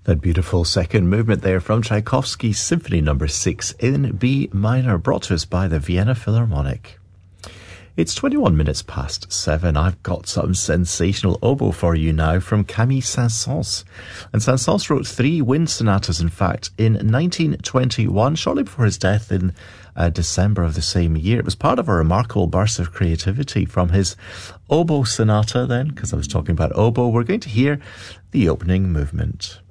That beautiful second movement there from Tchaikovsky's Symphony No. 6 in B minor, brought to us by the Vienna Philharmonic. It's 21 minutes past 7. I've got some sensational oboe for you now from Camille Saint-Saëns. And Saint-Saëns wrote 3 wind sonatas, in fact, in 1921, shortly before his death in December of the same year. It was part of a remarkable burst of creativity from his oboe sonata then, because I was talking about oboe. We're going to hear the opening movement.